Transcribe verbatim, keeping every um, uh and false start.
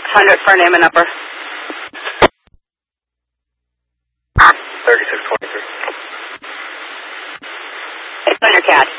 hundred for name and number. thirty-six twenty-three. It's on your C A D.